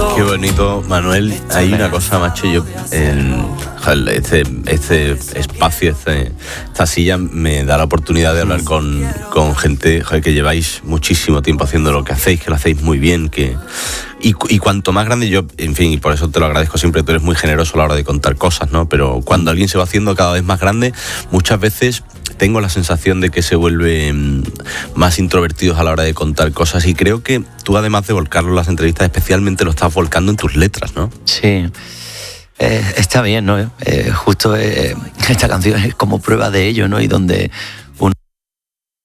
Qué bonito, Manuel. Hay una cosa, macho, yo este espacio, esta silla me da la oportunidad de hablar con gente, joder, que lleváis muchísimo tiempo haciendo lo que hacéis, que lo hacéis muy bien, y cuanto más grande yo, en fin, y por eso te lo agradezco siempre, tú eres muy generoso a la hora de contar cosas, ¿no? Pero cuando alguien se va haciendo cada vez más grande, muchas veces tengo la sensación de que se vuelven más introvertidos a la hora de contar cosas, y creo que tú, además de volcarlo en las entrevistas, especialmente lo estás volcando en tus letras, ¿no? Sí, está bien, ¿no? Justo esta canción es como prueba de ello, ¿no? Y donde